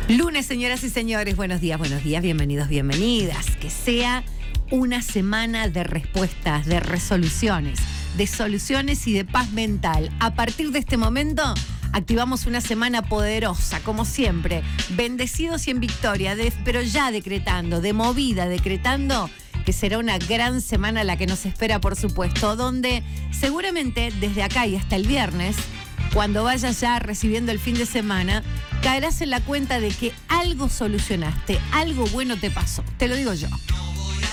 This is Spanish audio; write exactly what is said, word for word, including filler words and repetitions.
Lunes, señoras y señores, buenos días, buenos días, bienvenidos, bienvenidas. Que sea una semana de respuestas, de resoluciones, de soluciones y de paz mental. A partir de este momento, activamos una semana poderosa, como siempre, bendecidos y en victoria, de, pero ya decretando, de movida, decretando que será una gran semana la que nos espera, por supuesto, donde seguramente desde acá y hasta el viernes, cuando vayas ya recibiendo el fin de semana, caerás en la cuenta de que algo solucionaste, algo bueno te pasó. Te lo digo yo.